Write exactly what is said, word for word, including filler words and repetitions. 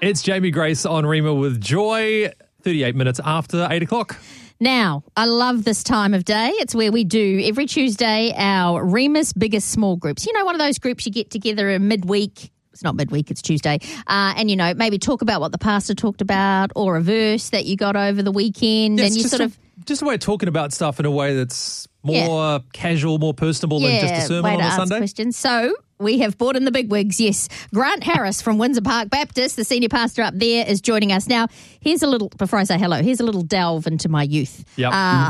It's Jamie Grace on Rima with Joy, thirty-eight minutes after eight o'clock. Now, I love this time of day. It's where we do, every Tuesday, our Rima's Biggest Small Groups. You know, one of those groups you get together in midweek. It's not midweek, it's Tuesday. Uh, and, you know, maybe talk about what the pastor talked about or a verse that you got over the weekend. Yeah, and you sort a, of... Just a way of talking about stuff in a way that's more Yeah. casual, more personable yeah, than just a sermon way on to a ask Sunday. questions. So we have brought in the bigwigs, yes. Grant Harris from Windsor Park Baptist, the senior pastor up there, is joining us. Now, here's a little, before I say hello, here's a little delve into my youth. Yep. Uh,